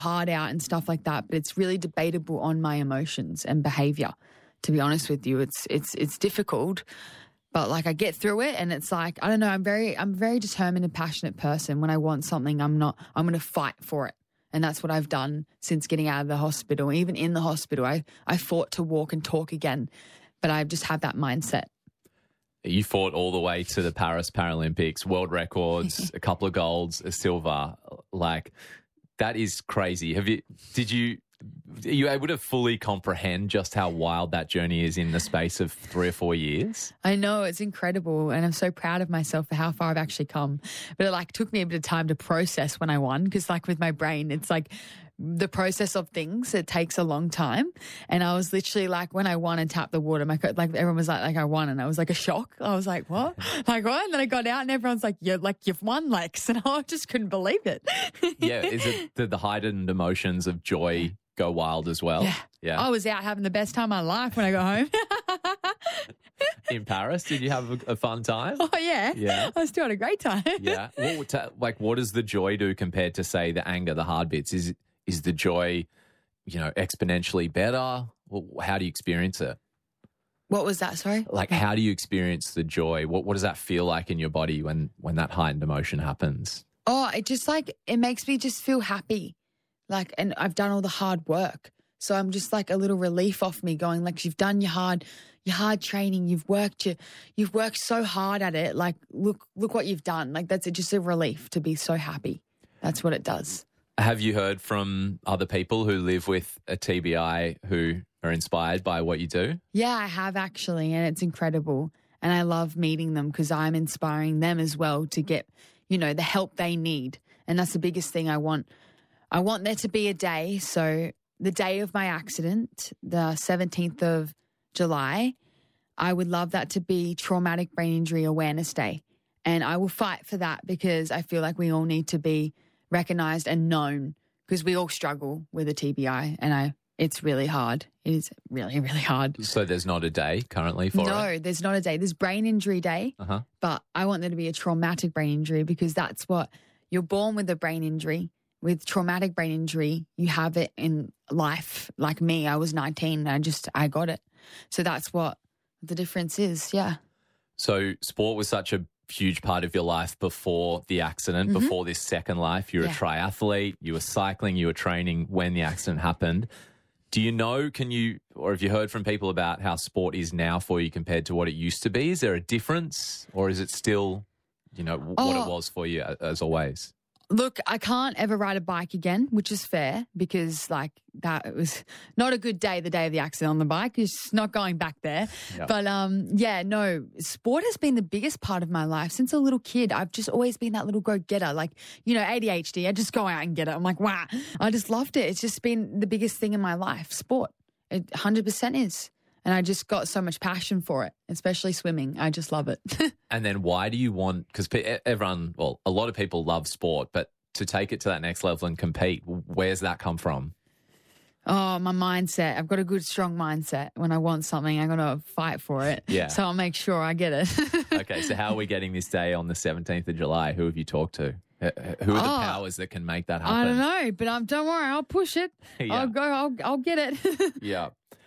hard out and stuff like that, but it's really debatable on my emotions and behavior. To be honest with you, it's difficult, but like I get through it, and it's like, I don't know, I'm a very determined and passionate person. When I want something, I'm going to fight for it. And that's what I've done since getting out of the hospital. Even in the hospital, I fought to walk and talk again, but I just have that mindset. You fought all the way to the Paris Paralympics, world records, a couple of golds, a silver. Like, that is crazy. Are you able to fully comprehend just how wild that journey is in the space of 3 or 4 years? I know, it's incredible, and I'm so proud of myself for how far I've actually come. But it like took me a bit of time to process when I won, because like with my brain, it's like the process of things, it takes a long time. And I was literally like, when I won and tapped the water, like everyone was like I won, and I was like a shock. I was like, what? Like what? And then I got out and everyone's like, you've won, Lex. And I just couldn't believe it. Yeah, is it the heightened emotions of joy go wild as well? Yeah. I was out having the best time of my life when I got home. In Paris, did you have a fun time? Oh, yeah. Yeah. I still had a great time. Yeah. What does the joy do compared to, say, the anger, the hard bits? Is the joy, exponentially better? How do you experience it? What was that, sorry? Like, how do you experience the joy? What does that feel like in your body when that heightened emotion happens? Oh, it just it makes me just feel happy. Like, and I've done all the hard work. So I'm just like a little relief off me, going like, you've done your hard training. You've worked so hard at it. Like, look what you've done. Like, that's just a relief to be so happy. That's what it does. Have you heard from other people who live with a TBI who are inspired by what you do? Yeah, I have actually, and it's incredible. And I love meeting them because I'm inspiring them as well to get, the help they need. And that's the biggest thing I want. I want there to be a day. So the day of my accident, the 17th of July, I would love that to be Traumatic Brain Injury Awareness Day. And I will fight for that because I feel like we all need to be recognised and known, because we all struggle with a TBI, and it's really hard. It is really, really hard. So there's not a day currently for it? No, there's not a day. There's Brain Injury Day, but I want there to be a traumatic brain injury, because that's what you're born with, a brain injury. With traumatic brain injury, you have it in life. Like me, I was 19 and I got it. So that's what the difference is, yeah. So sport was such a huge part of your life before the accident, before this second life. You're a triathlete, you were cycling, you were training when the accident happened. Do you know, or have you heard from people about how sport is now for you compared to what it used to be? Is there a difference, or is it still, what it was for you as always? Look, I can't ever ride a bike again, which is fair, because that was not a good day, the day of the accident on the bike. It's not going back there. Yep. But no, sport has been the biggest part of my life since a little kid. I've just always been that little go-getter, ADHD. I just go out and get it. I'm like, wow, I just loved it. It's just been the biggest thing in my life, sport. It 100% is. And I just got so much passion for it, especially swimming. I just love it. And then why do you want, because a lot of people love sport, but to take it to that next level and compete, where's that come from? Oh, my mindset. I've got a good, strong mindset. When I want something, I'm going to fight for it. Yeah. So I'll make sure I get it. Okay, so how are we getting this day on the 17th of July? Who have you talked to? Who are the powers that can make that happen? I don't know, but don't worry, I'll push it. Yeah. I'll get it. Yeah.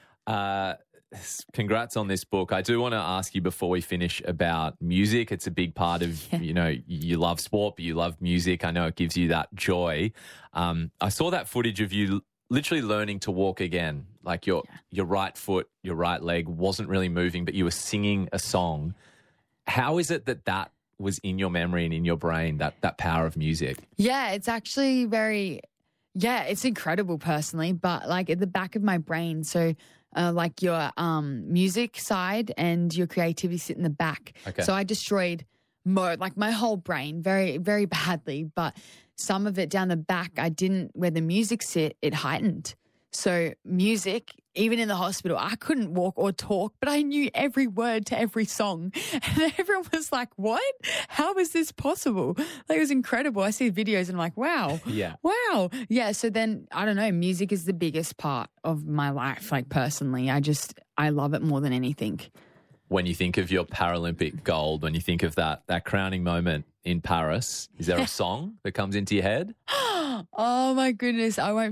Congrats on this book. I do want to ask you before we finish about music. It's a big part of, you love sport, but you love music. I know it gives you that joy. I saw that footage of you literally learning to walk again. Like your right foot, your right leg wasn't really moving, but you were singing a song. How is it that was in your memory and in your brain, that power of music? Yeah, it's actually it's incredible personally, but at the back of my brain. So your music side and your creativity sit in the back. Okay. So I destroyed my whole brain very, very badly, but some of it down the back, where the music sit, it heightened. So music, even in the hospital, I couldn't walk or talk, but I knew every word to every song. And everyone was like, what? How is this possible? It was incredible. I see videos and I'm like, wow. Yeah. Wow. Yeah. So then, I don't know, music is the biggest part of my life, personally. I love it more than anything. When you think of your Paralympic gold, when you think of that crowning moment in Paris, is there a song that comes into your head? Oh my goodness. I won't